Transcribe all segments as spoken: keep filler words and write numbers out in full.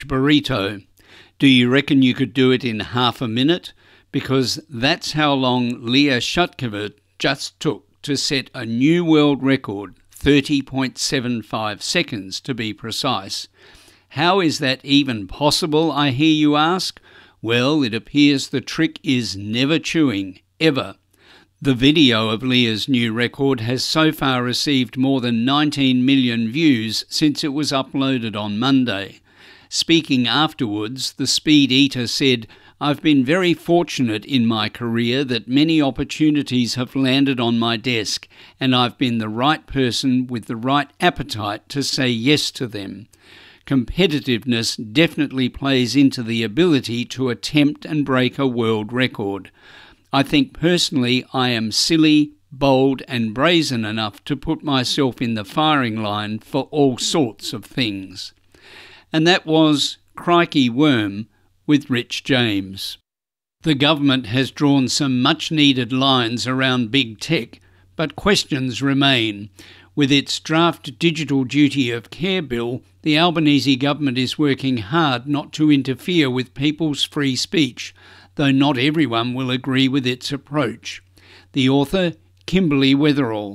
burrito. Do you reckon you could do it in half a minute? Because that's how long Leah Shutkova just took to set a new world record, thirty point seven five seconds to be precise. How is that even possible, I hear you ask? Well, it appears the trick is never chewing, ever. The video of Leah's new record has so far received more than nineteen million views since it was uploaded on Monday. Speaking afterwards, the Speed Eater said, "I've been very fortunate in my career that many opportunities have landed on my desk, and I've been the right person with the right appetite to say yes to them. Competitiveness definitely plays into the ability to attempt and break a world record. I think personally I am silly, bold and brazen enough to put myself in the firing line for all sorts of things." And that was Crikey Worm with Rich James. The government has drawn some much-needed lines around big tech, but questions remain. With its draft Digital Duty of Care bill, the Albanese government is working hard not to interfere with people's free speech, though not everyone will agree with its approach. The author, Kimberly Weatherall.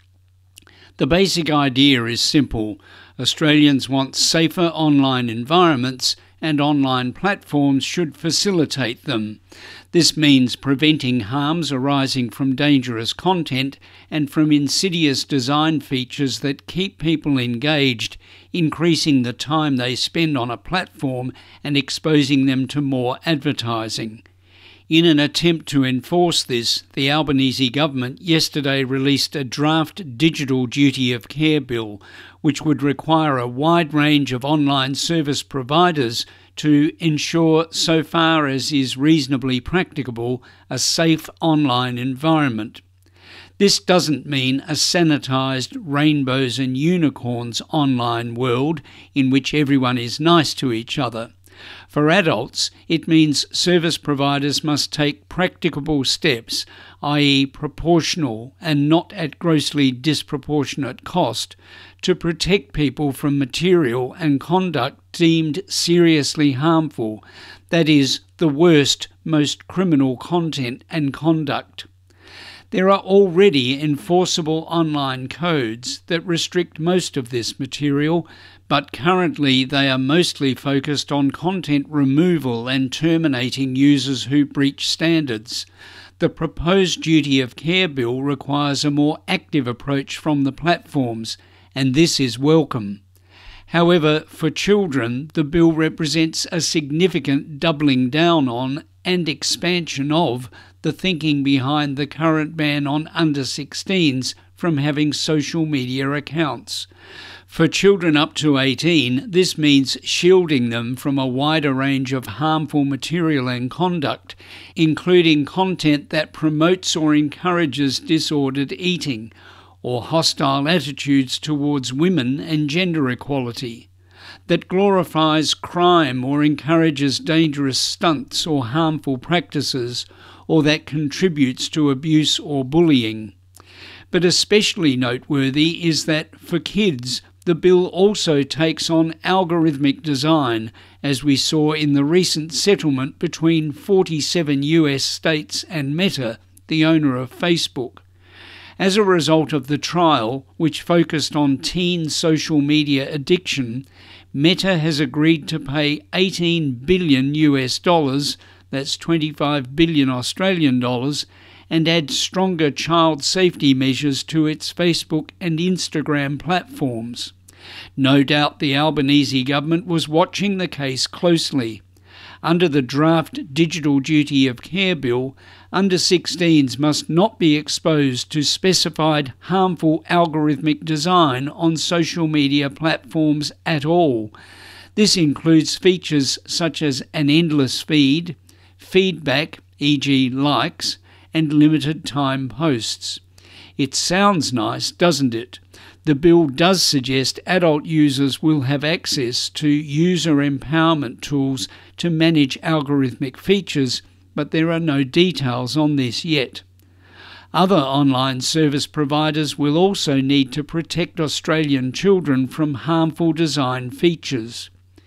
The basic idea is simple. Australians want safer online environments, and online platforms should facilitate them. This means preventing harms arising from dangerous content and from insidious design features that keep people engaged, increasing the time they spend on a platform and exposing them to more advertising. In an attempt to enforce this, the Albanese government yesterday released a draft Digital Duty of Care bill, which would require a wide range of online service providers to ensure, so far as is reasonably practicable, a safe online environment. This doesn't mean a sanitised rainbows and unicorns online world in which everyone is nice to each other. For adults, it means service providers must take practicable steps, that is proportional and not at grossly disproportionate cost, to protect people from material and conduct deemed seriously harmful, that is, the worst, most criminal content and conduct. There are already enforceable online codes that restrict most of this material, but currently they are mostly focused on content removal and terminating users who breach standards. The proposed Duty of Care bill requires a more active approach from the platforms, and this is welcome. However, for children, the bill represents a significant doubling down on and expansion of the thinking behind the current ban on under sixteens from having social media accounts. For children up to eighteen, this means shielding them from a wider range of harmful material and conduct, including content that promotes or encourages disordered eating, or hostile attitudes towards women and gender equality, that glorifies crime or encourages dangerous stunts or harmful practices, or that contributes to abuse or bullying. But especially noteworthy is that for kids, the bill also takes on algorithmic design, as we saw in the recent settlement between forty-seven U S states and Meta, the owner of Facebook. As a result of the trial, which focused on teen social media addiction, Meta has agreed to pay eighteen billion U S dollars, that's twenty-five billion Australian dollars, and add stronger child safety measures to its Facebook and Instagram platforms. No doubt the Albanese government was watching the case closely. Under the draft Digital Duty of Care bill, under sixteens must not be exposed to specified harmful algorithmic design on social media platforms at all. This includes features such as an endless feed, feedback, for example likes, and limited time posts. It sounds nice, doesn't it? The bill does suggest adult users will have access to user empowerment tools to manage algorithmic features, but there are no details on this yet. Other online service providers will also need to protect Australian children from harmful design features.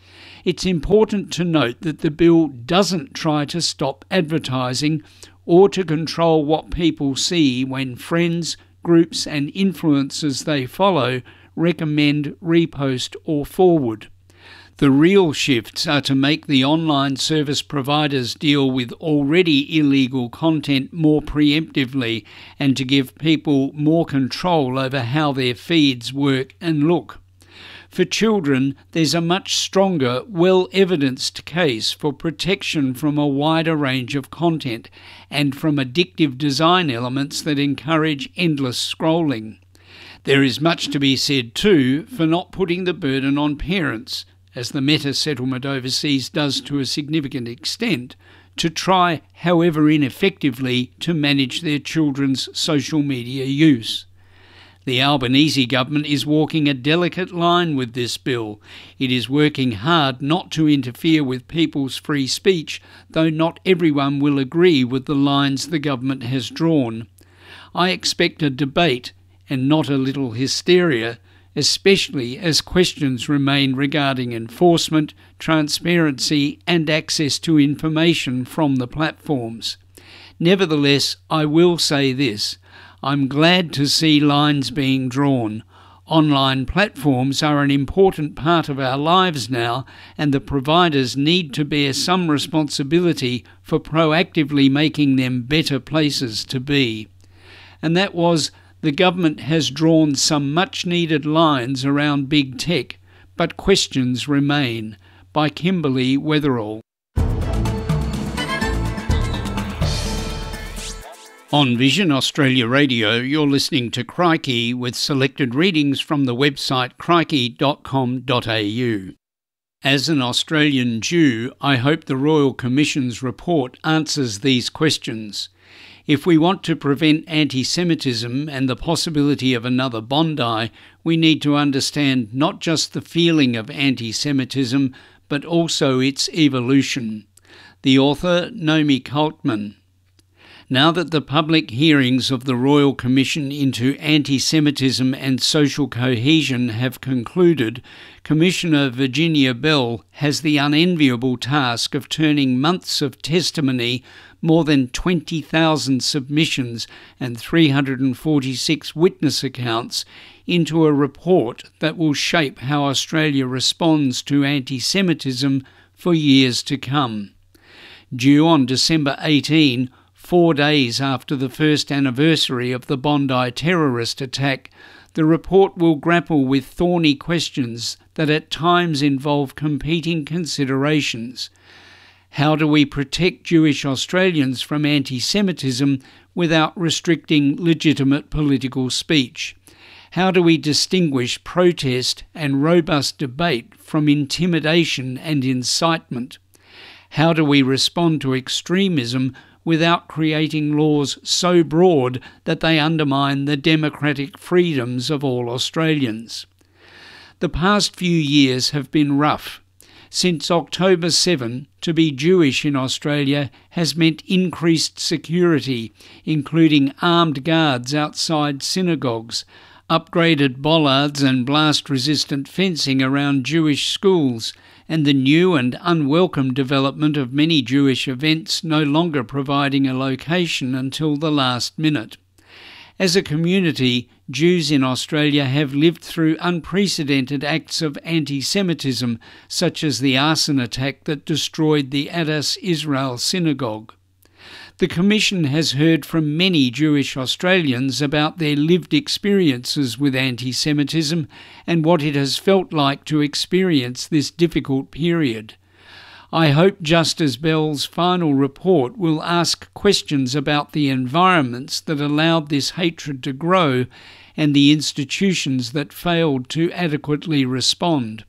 It's important to note that the bill doesn't try to stop advertising or to control what people see when friends, groups and influencers they follow recommend, repost or forward. The real shifts are to make the online service providers deal with already illegal content more preemptively and to give people more control over how their feeds work and look. For children, there's a much stronger, well-evidenced case for protection from a wider range of content and from addictive design elements that encourage endless scrolling. There is much to be said too for not putting the burden on parents, as the Meta settlement overseas does to a significant extent, to try, however ineffectively, to manage their children's social media use. The Albanese government is walking a delicate line with this bill. It is working hard not to interfere with people's free speech, though not everyone will agree with the lines the government has drawn. I expect a debate and not a little hysteria, especially as questions remain regarding enforcement, transparency and access to information from the platforms. Nevertheless, I will say this. I'm glad to see lines being drawn. Online platforms are an important part of our lives now, and the providers need to bear some responsibility for proactively making them better places to be. And that was, the government has drawn some much-needed lines around big tech, but questions remain. By Kimberly Weatherall. On Vision Australia Radio, you're listening to Crikey with selected readings from the website crikey dot com dot a u. As an Australian Jew, I hope the Royal Commission's report answers these questions. If we want to prevent anti-Semitism and the possibility of another Bondi, we need to understand not just the feeling of anti-Semitism, but also its evolution. The author, Naomi Kaltman. Now that the public hearings of the Royal Commission into Anti-Semitism and Social Cohesion have concluded, Commissioner Virginia Bell has the unenviable task of turning months of testimony, more than twenty thousand submissions and three hundred forty-six witness accounts into a report that will shape how Australia responds to anti-Semitism for years to come. Due on December eighteenth, four days after the first anniversary of the Bondi terrorist attack, the report will grapple with thorny questions that at times involve competing considerations. How do we protect Jewish Australians from anti-Semitism without restricting legitimate political speech? How do we distinguish protest and robust debate from intimidation and incitement? How do we respond to extremism without creating laws so broad that they undermine the democratic freedoms of all Australians? The past few years have been rough. Since October seventh, to be Jewish in Australia has meant increased security, including armed guards outside synagogues, upgraded bollards and blast-resistant fencing around Jewish schools, and the new and unwelcome development of many Jewish events no longer providing a location until the last minute. As a community, Jews in Australia have lived through unprecedented acts of anti-Semitism, such as the arson attack that destroyed the Adas Israel synagogue. The Commission has heard from many Jewish Australians about their lived experiences with anti-Semitism and what it has felt like to experience this difficult period. I hope Justice Bell's final report will ask questions about the environments that allowed this hatred to grow and the institutions that failed to adequately respond.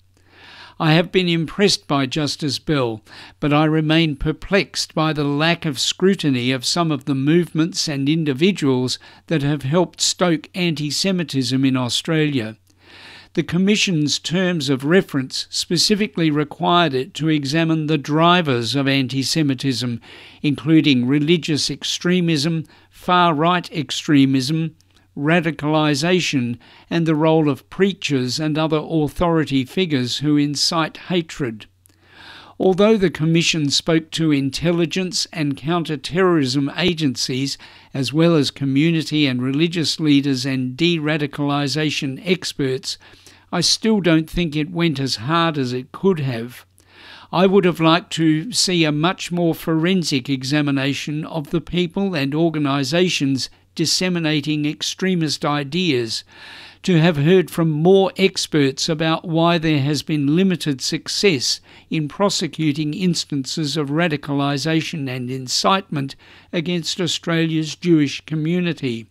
I have been impressed by Justice Bell, but I remain perplexed by the lack of scrutiny of some of the movements and individuals that have helped stoke anti-Semitism in Australia. The Commission's terms of reference specifically required it to examine the drivers of anti-Semitism, including religious extremism, far-right extremism, radicalisation, and the role of preachers and other authority figures who incite hatred. Although the Commission spoke to intelligence and counter-terrorism agencies, as well as community and religious leaders and de-radicalisation experts, I still don't think it went as hard as it could have. I would have liked to see a much more forensic examination of the people and organisations disseminating extremist ideas, to have heard from more experts about why there has been limited success in prosecuting instances of radicalisation and incitement against Australia's Jewish community.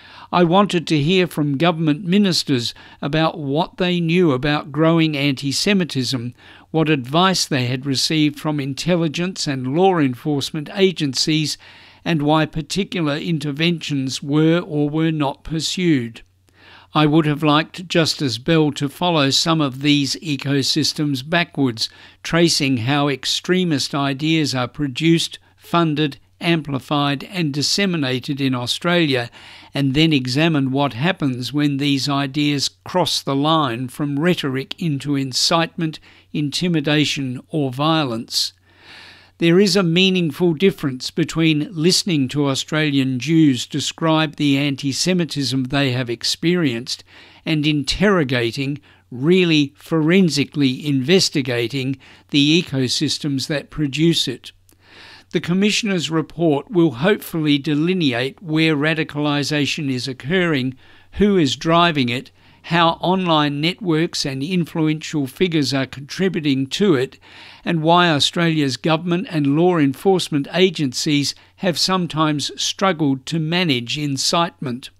I wanted to hear from government ministers about what they knew about growing anti-Semitism, what advice they had received from intelligence and law enforcement agencies, and why particular interventions were or were not pursued. I would have liked Justice Bell to follow some of these ecosystems backwards, tracing how extremist ideas are produced, funded, amplified and disseminated in Australia, and then examine what happens when these ideas cross the line from rhetoric into incitement, intimidation or violence. There is a meaningful difference between listening to Australian Jews describe the anti-Semitism they have experienced and interrogating, really forensically investigating, the ecosystems that produce it. The Commissioner's report will hopefully delineate where radicalisation is occurring, who is driving it, how online networks and influential figures are contributing to it, and why Australia's government and law enforcement agencies have sometimes struggled to manage incitement.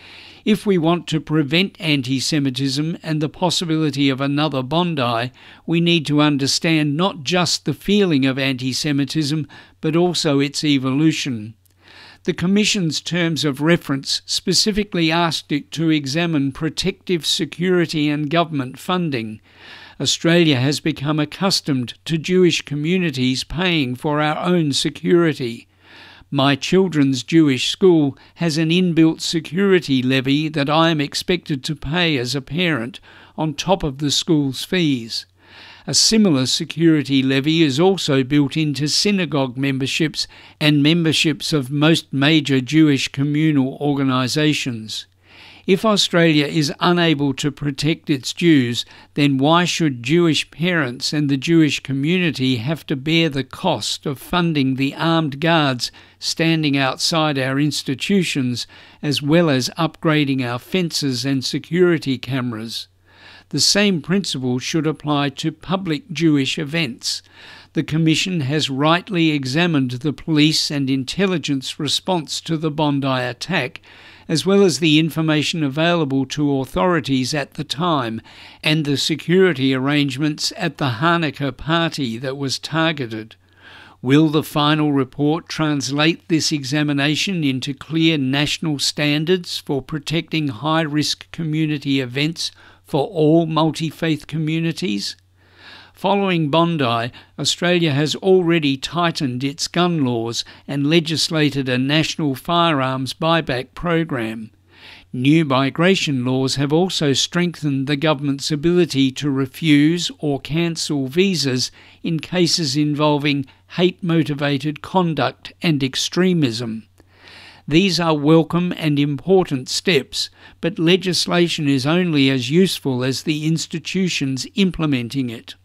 If we want to prevent anti-Semitism and the possibility of another Bondi, we need to understand not just the feeling of anti-Semitism, but also its evolution. The Commission's terms of reference specifically asked it to examine protective security and government funding. Australia has become accustomed to Jewish communities paying for our own security. My children's Jewish school has an inbuilt security levy that I am expected to pay as a parent on top of the school's fees. A similar security levy is also built into synagogue memberships and memberships of most major Jewish communal organisations. If Australia is unable to protect its Jews, then why should Jewish parents and the Jewish community have to bear the cost of funding the armed guards standing outside our institutions, as well as upgrading our fences and security cameras? The same principle should apply to public Jewish events. The Commission has rightly examined the police and intelligence response to the Bondi attack, as well as the information available to authorities at the time and the security arrangements at the Hanukkah party that was targeted. Will the final report translate this examination into clear national standards for protecting high-risk community events for all multi-faith communities? Following Bondi, Australia has already tightened its gun laws and legislated a national firearms buyback program. New migration laws have also strengthened the government's ability to refuse or cancel visas in cases involving hate-motivated conduct and extremism. These are welcome and important steps, but legislation is only as useful as the institutions implementing it.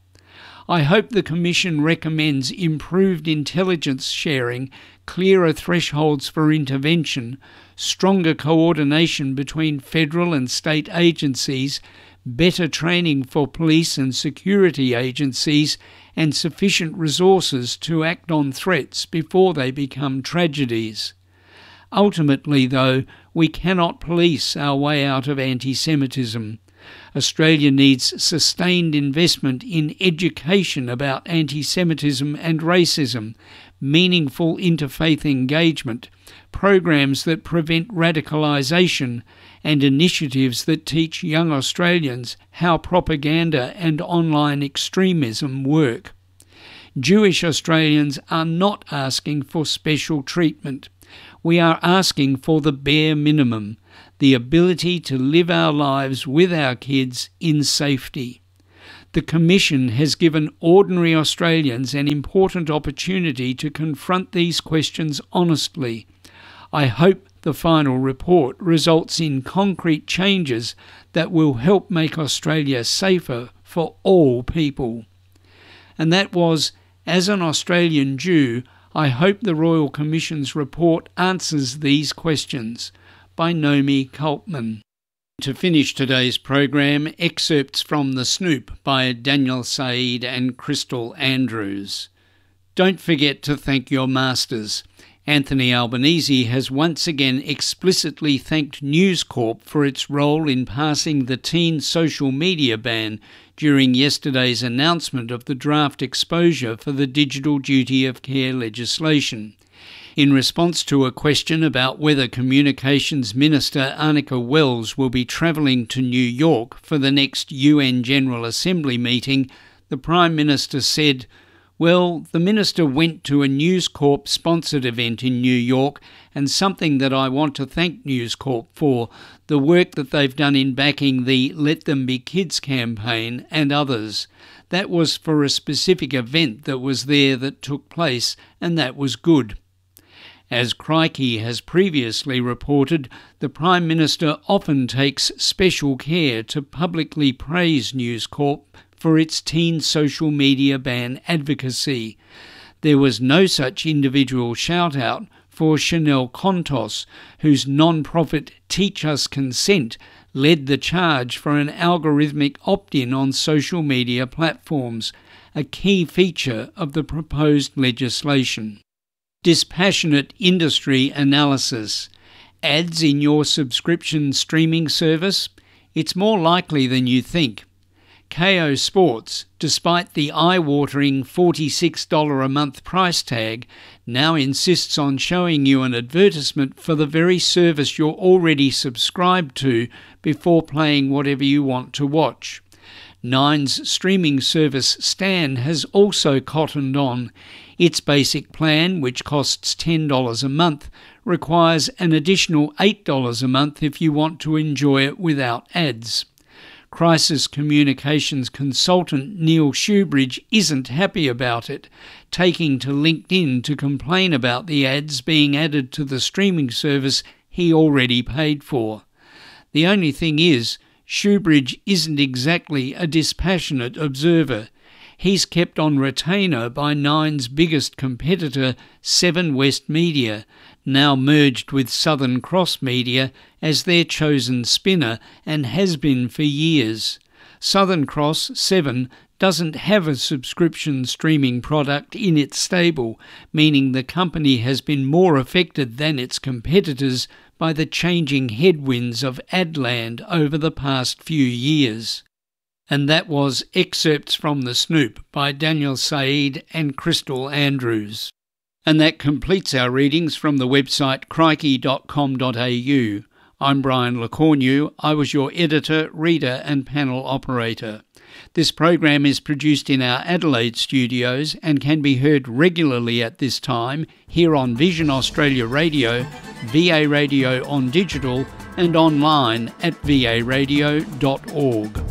I hope the Commission recommends improved intelligence sharing, clearer thresholds for intervention, stronger coordination between federal and state agencies, better training for police and security agencies, and sufficient resources to act on threats before they become tragedies. Ultimately, though, we cannot police our way out of anti-Semitism. Australia needs sustained investment in education about anti-Semitism and racism, meaningful interfaith engagement, programs that prevent radicalisation, and initiatives that teach young Australians how propaganda and online extremism work. Jewish Australians are not asking for special treatment. We are asking for the bare minimum, the ability to live our lives with our kids in safety. The Commission has given ordinary Australians an important opportunity to confront these questions honestly. I hope the final report results in concrete changes that will help make Australia safer for all people. And that was, as an Australian Jew, I hope the Royal Commission's report answers these questions, by Naomi Coltman. To finish today's program, excerpts from The Snoop by Daniel Said and Crystal Andrews. Don't forget to thank your masters. Anthony Albanese has once again explicitly thanked News Corp for its role in passing the teen social media ban during yesterday's announcement of the draft exposure for the Digital Duty of Care legislation. In response to a question about whether Communications Minister Annika Wells will be travelling to New York for the next U N General Assembly meeting, the Prime Minister said, "Well, the Minister went to a News Corp-sponsored event in New York, and something that I want to thank News Corp for, the work that they've done in backing the Let Them Be Kids campaign and others. That was for a specific event that was there that took place, and that was good." As Crikey has previously reported, the Prime Minister often takes special care to publicly praise News Corp for its teen social media ban advocacy. There was no such individual shout-out for Chanel Contos, whose non-profit Teach Us Consent led the charge for an algorithmic opt-in on social media platforms, a key feature of the proposed legislation. Dispassionate industry analysis. Ads in your subscription streaming service? It's more likely than you think. K O Sports, despite the eye-watering forty-six dollars a month price tag, now insists on showing you an advertisement for the very service you're already subscribed to before playing whatever you want to watch. Nine's streaming service Stan has also cottoned on. Its basic plan, which costs ten dollars a month, requires an additional eight dollars a month if you want to enjoy it without ads. Crisis communications consultant Neil Shoebridge isn't happy about it, taking to LinkedIn to complain about the ads being added to the streaming service he already paid for. The only thing is, Shoebridge isn't exactly a dispassionate observer. He's kept on retainer by Nine's biggest competitor, Seven West Media, now merged with Southern Cross Media as their chosen spinner and has been for years. Southern Cross, Seven, doesn't have a subscription streaming product in its stable, meaning the company has been more affected than its competitors by the changing headwinds of Adland over the past few years. And that was excerpts from The Snoop by Daniel Said and Crystal Andrews. And that completes our readings from the website crikey dot com dot a u. I'm Brian LeCornu. I was your editor, reader and panel operator. This program is produced in our Adelaide studios and can be heard regularly at this time here on Vision Australia Radio, V A Radio on digital and online at v a radio dot org.